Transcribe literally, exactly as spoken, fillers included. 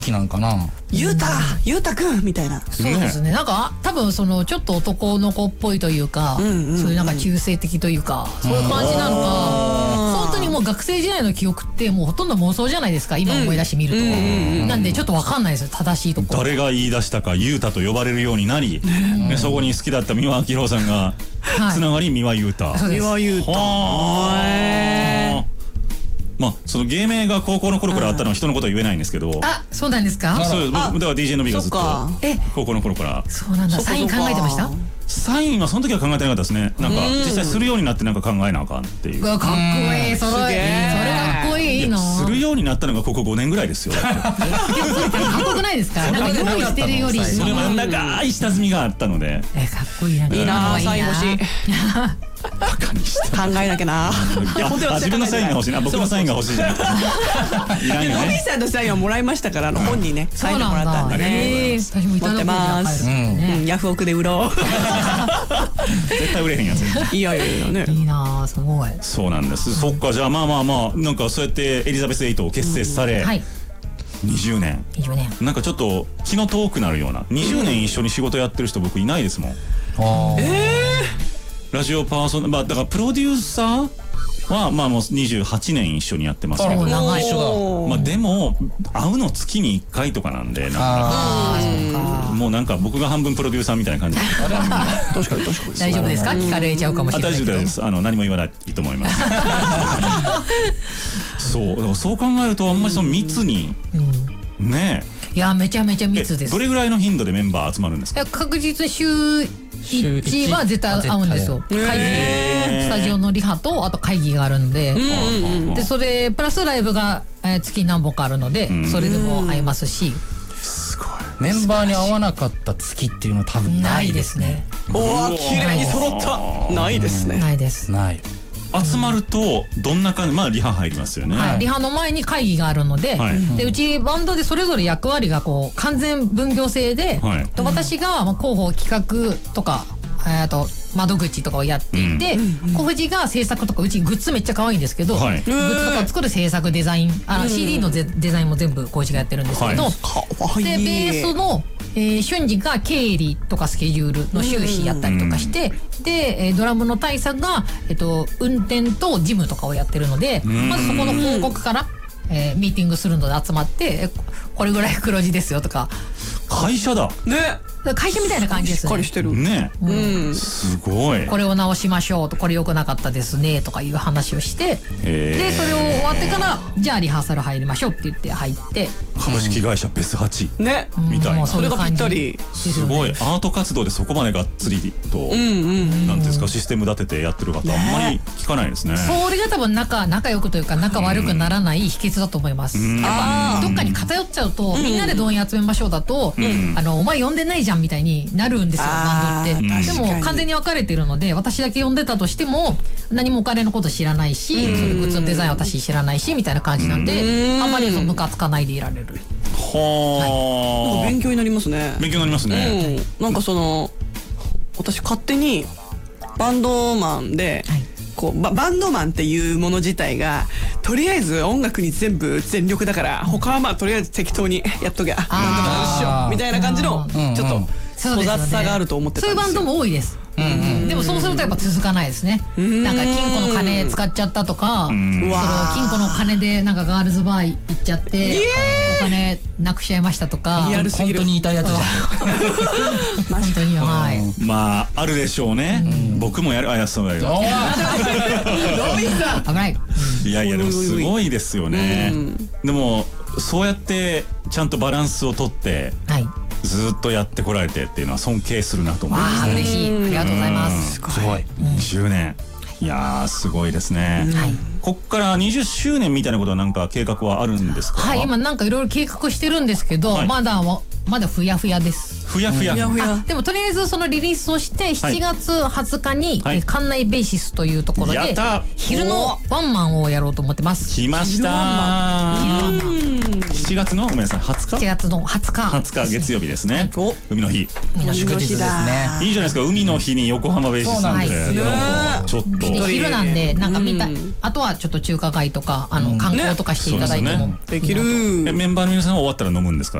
気なんかな。 ゆうたゆうたくんみたいな。 そうですね。なんか多分そのちょっと男の子っぽいというか、そういうなんか中性的というか、そういう感じなのか。本当にもう学生時代の記憶ってもうほとんど妄想じゃないですか。今思い出してみると。なんでちょっとわかんないですよ。正しいところ。 誰が言い出したかゆうたと呼ばれるようになり、でそこに好きだった三輪明宏さんがつながり三輪ゆうた。 三輪ゆうた。 まあその芸名が高校の頃からあったのは人のことは言えないんですけど。 あ、そうなんですか。 そう、だから ディージェー のびがずっと高校の頃から。 そうなんだ。サイン考えてました。 サインはその時は考えてなかったですね。なんか実際するようになってなんか考えなあかんっていう。 かっこいい。それそれかっこいいの。 するようになったのがここごねんぐらいですよ。 でもそれかっこよくないですか。なんか用意してるより。 それは長い下積みがあったので。 え、かっこいいな。 いいな、サイン欲しい。 バカにして考えなきゃな。 自分のサインが欲しいな。僕のサインが欲しいじゃなくて。いらんよね。 のびさんのサインはもらいましたから、本にねサインもらったんでね。 私もいただます。ヤフオクで売ろう。 絶対売れへんやつ。 いやいやいやね。 いいな、すごい。 そうなんです。そっか、じゃあまあまあまあなんかそうやってエリザベスエイトを結成されにじゅうねん。 にじゅうねん。 なんかちょっと気の遠くなるような。にじゅうねん一緒に仕事やってる人僕いないですもん。 ええ。 ラジオパーソナリティ、まあだからプロデューサーはまあもうにじゅうはちねん一緒にやってますけど、 長い。 まあでも会うの月にいっかいとかなんで、なんかもうなんか僕が半分プロデューサーみたいな感じで。 確かに確かに。 大丈夫ですか？聞かれちゃうかもしれないけど。 大丈夫です。あの何も言わないと思います。そうそう考えるとあんまりその密にねえ。 いやめちゃめちゃ密です。 どれぐらいの頻度でメンバー集まるんですか？ 確実週いちは絶対会うんですよ。会議、スタジオのリハとあと会議があるんで、でそれプラスライブが月何本かあるので、それでも会いますし。 すごい。 メンバーに会わなかった月っていうの多分ないですね。 おお、綺麗に揃った。ないですね。 ないです。 ない。 集まるとどんな感じ、まあリハ入りますよね。 はい、リハの前に会議があるので、はい、でうちバンドでそれぞれ役割がこう完全分業制で、はい、で私がまあ広報企画とかえっと窓口とかをやっていて、うん、小藤が制作とかうちグッズめっちゃ可愛いんですけど、はい、グッズとかを作る制作デザイン、あの シーディー のデザインも全部小藤がやってるんですけど、はい、でベースのえー、瞬時が経理とかスケジュールの収支やったりとかして、うん、で、えー、ドラムの大佐が、えー、と運転と事務とかをやってるので、まずそこの報告から、えー、ミーティングするので集まって、えー、これぐらい黒字ですよとか。 会社だね。 会社みたいな感じですね。 しっかりしてるね。 うん、 すごい。 これを直しましょうと、これ良くなかったですねとかいう話をして、でそれを終わってからじゃあリハーサル入りましょうって言って入って、 株式会社ベスはちねみたいな。 それがぴったり。 すごいアート活動でそこまでがっつりとなんですか、システム立ててやってる方あんまり聞かないですね。 それが多分仲仲良くというか仲悪くならない秘訣だと思います。やっぱどっかに偏っちゃうと、みんなで動員集めましょうだと、あのお前呼んでないじゃんみたいになるんですよ、バンドって。でも完全に分かれてるので、私だけ呼んでたとしても何もお金のこと知らないし、それグッズのデザイン私知らないしみたいな感じなんで、あんまりムカつかないでいられる。 はあ、 勉強になりますね。 勉強になりますね。 なんかその私勝手にバンドマンで、こうババンドマンっていうもの自体がとりあえず音楽に全部全力だから、他はまあとりあえず適当にやっときゃなんとかなるっしょみたいな感じのちょっと粗雑さがあると思ってたんですよ。 そういうバンドも多いです。でもそうするとやっぱ続かないですね。なんか金庫の金使っちゃったとか、その金庫の金でなんかガールズバー行っちゃってお金なくしちゃいましたとか、 本当に言いたいやつじゃん。 本当にはい。 まああるでしょうね。僕もやる。あ、やそうだよ。 危ない。 いやいやでもすごいですよね。でもそうやってちゃんとバランスをとって。ずっとやってこられてっていうのは尊敬するなと思います。 嬉しい。ありがとうございます。 すごい。にじゅうねん。いやーすごいですね。こっからにじゅっしゅうねんみたいなことはなんか計画はあるんですか？ はい、今なんかいろいろ計画してるんですけど、まだまだふやふやです。 ふやふや。 でもとりあえずそのリリースをしてしちがつはつかに館内ベーシスというところで昼のワンマンをやろうと思ってます。 来ましたー。 しちがつのごめんなさいはつかしちがつのはつかはつか月曜日ですね。海の日。 海の祝日ですね。 いいじゃないですか。海の日に横浜ベーシスさんってちょっと昼なんでなんか見たあとはちょっと中華街とかあの観光とかしていただいてもできる。 メンバーの皆さんは終わったら飲むんですか？